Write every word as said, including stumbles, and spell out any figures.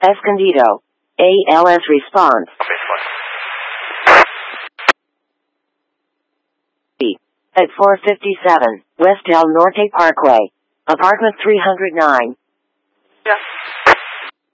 Escondido. A L S response. Okay, At four fifty-seven, West Del Norte Parkway. Apartment three hundred nine. yeah.